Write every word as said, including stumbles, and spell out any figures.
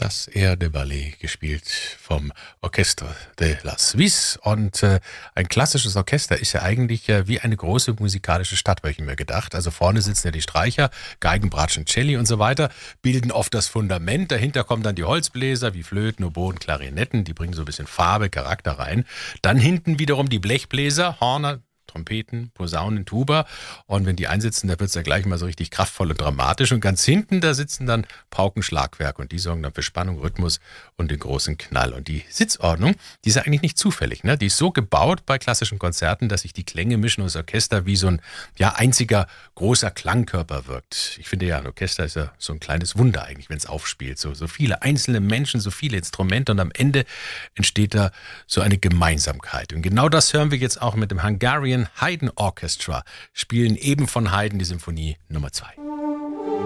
Das Air de Ballet, gespielt vom Orchestre de la Suisse. Und äh, ein klassisches Orchester ist ja eigentlich äh, wie eine große musikalische Stadt, habe ich mir gedacht. Also vorne sitzen ja die Streicher, Geigen, Bratschen, Celli und so weiter, bilden oft das Fundament. Dahinter kommen dann die Holzbläser wie Flöten, Oboen, Klarinetten. Die bringen so ein bisschen Farbe, Charakter rein. Dann hinten wiederum die Blechbläser, Horner, Trompeten, Posaunen, Tuba. Und wenn die einsitzen, da wird es ja gleich mal so richtig kraftvoll und dramatisch. Und ganz hinten, da sitzen dann Pauken, Schlagwerk. Und die sorgen dann für Spannung, Rhythmus und den großen Knall. Und die Sitzordnung, die ist ja eigentlich nicht zufällig. Ne? Die ist so gebaut bei klassischen Konzerten, dass sich die Klänge mischen und das Orchester wie so ein ja, einziger großer Klangkörper wirkt. Ich finde ja, ein Orchester ist ja so ein kleines Wunder eigentlich, wenn es aufspielt. So, so viele einzelne Menschen, so viele Instrumente. Und am Ende entsteht da so eine Gemeinsamkeit. Und genau das hören wir jetzt auch mit dem Hungarian Haydn Orchestra, spielen eben von Haydn die Symphonie Nummer zwei.